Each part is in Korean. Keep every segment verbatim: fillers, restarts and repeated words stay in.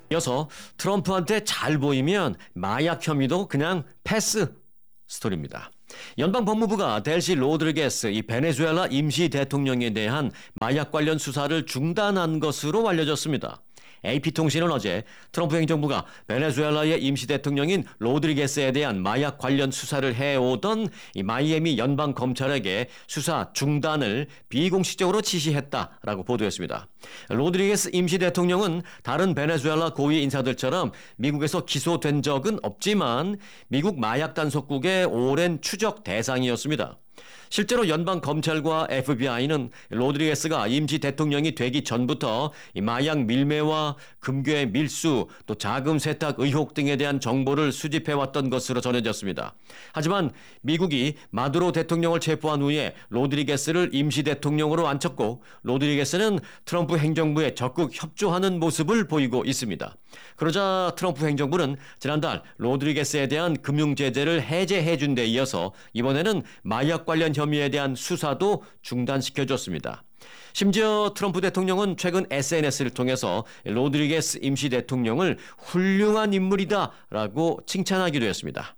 이어서 트럼프한테 잘 보이면 마약 혐의도 그냥 패스 스토리입니다. 연방법무부가 델시 로드리게스 이 베네수엘라 임시 대통령에 대한 마약 관련 수사를 중단한 것으로 알려졌습니다. 에이피통신은 어제 트럼프 행정부가 베네수엘라의 임시 대통령인 로드리게스에 대한 마약 관련 수사를 해오던 이 마이애미 연방검찰에게 수사 중단을 비공식적으로 지시했다라고 보도했습니다. 로드리게스 임시 대통령은 다른 베네수엘라 고위 인사들처럼 미국에서 기소된 적은 없지만 미국 마약 단속국의 오랜 추적 대상이었습니다. 실제로 연방검찰과 에프비아이는 로드리게스가 임시 대통령이 되기 전부터 마약 밀매와 금괴 밀수, 또 자금 세탁 의혹 등에 대한 정보를 수집해왔던 것으로 전해졌습니다. 하지만 미국이 마두로 대통령을 체포한 후에 로드리게스를 임시 대통령으로 앉혔고 로드리게스는 트럼프 행정부에 적극 협조하는 모습을 보이고 있습니다. 그러자 트럼프 행정부는 지난달 로드리게스에 대한 금융 제재를 해제해준 데 이어서 이번에는 마약 관련 혐의에 대한 수사도 중단시켜줬습니다. 심지어 트럼프 대통령은 최근 에스엔에스를 통해서 로드리게스 임시 대통령을 훌륭한 인물이다라고 칭찬하기도 했습니다.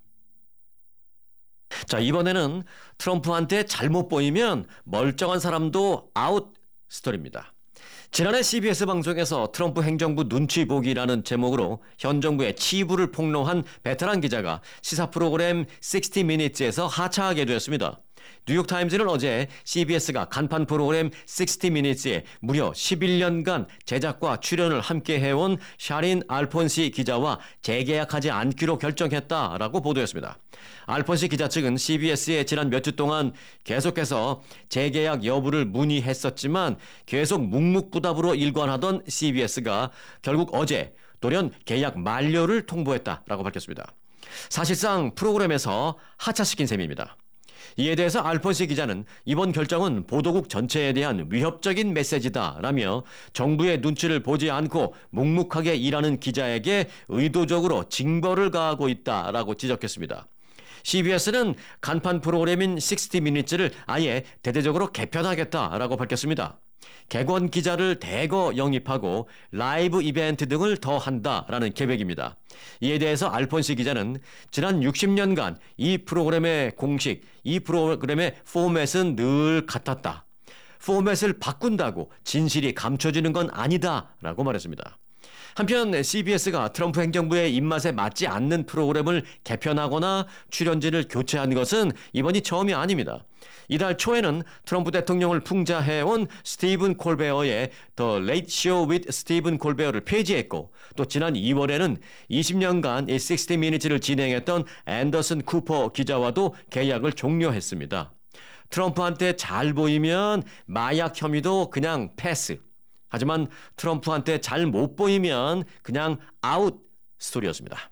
자, 이번에는 트럼프한테 잘못 보이면 멀쩡한 사람도 아웃 스토리입니다. 지난해 씨비에스 방송에서 트럼프 행정부 눈치 보기라는 제목으로 현 정부의 치부를 폭로한 베테랑 기자가 시사 프로그램 식스티 미니츠에서 하차하게 되었습니다. 뉴욕타임즈는 어제 씨비에스가 간판 프로그램 식스티 미니츠에 무려 십일 년간 제작과 출연을 함께 해온 샤린 알폰시 기자와 재계약하지 않기로 결정했다라고 보도했습니다. 알폰시 기자 측은 씨비에스에 지난 몇 주 동안 계속해서 재계약 여부를 문의했었지만 계속 묵묵부답으로 일관하던 씨비에스가 결국 어제 돌연 계약 만료를 통보했다라고 밝혔습니다. 사실상 프로그램에서 하차시킨 셈입니다. 이에 대해서 알폰시 기자는 이번 결정은 보도국 전체에 대한 위협적인 메시지다라며 정부의 눈치를 보지 않고 묵묵하게 일하는 기자에게 의도적으로 징벌을 가하고 있다라고 지적했습니다. 씨비에스는 간판 프로그램인 식스티 미니츠를 아예 대대적으로 개편하겠다라고 밝혔습니다. 객원 기자를 대거 영입하고 라이브 이벤트 등을 더 한다라는 계획입니다. 이에 대해서 알폰시 기자는 지난 육십 년간 이 프로그램의 공식, 이 프로그램의 포맷은 늘 같았다. 포맷을 바꾼다고 진실이 감춰지는 건 아니다라고 말했습니다. 한편 씨비에스가 트럼프 행정부의 입맛에 맞지 않는 프로그램을 개편하거나 출연진을 교체한 것은 이번이 처음이 아닙니다. 이달 초에는 트럼프 대통령을 풍자해온 스티븐 콜베어의 The Late Show with Stephen Colbert를 폐지했고 또 지난 이월에는 이십 년간 이 식스티 미니츠를 진행했던 앤더슨 쿠퍼 기자와도 계약을 종료했습니다. 트럼프한테 잘 보이면 마약 혐의도 그냥 패스. 하지만 트럼프한테 잘 못 보이면 그냥 아웃 스토리였습니다.